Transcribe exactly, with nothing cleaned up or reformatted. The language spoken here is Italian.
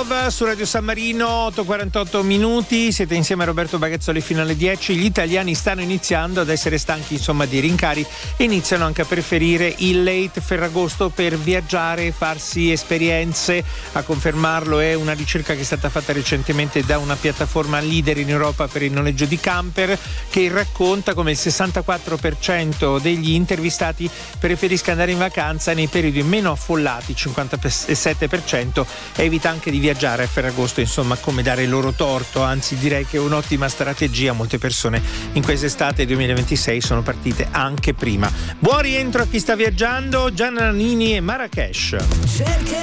Love su Radio San Marino, otto e quarantotto minuti, siete insieme a Roberto Baghezzoli fino alle dieci. Gli italiani stanno iniziando ad essere stanchi insomma di rincari e iniziano anche a preferire il late Ferragosto per viaggiare e farsi esperienze. A confermarlo è una ricerca che è stata fatta recentemente da una piattaforma leader in Europa per il noleggio di camper, che racconta come il sessantaquattro per cento degli intervistati preferisca andare in vacanza nei periodi meno affollati, cinquantasette per cento evita anche di viaggiare a Ferragosto, insomma come dare loro torto, anzi direi che è un'ottima strategia. Molte persone in quest'estate duemilaventisei sono partite anche prima. Buon rientro a chi sta viaggiando, Gianna Nannini e Marrakesh. Cercherò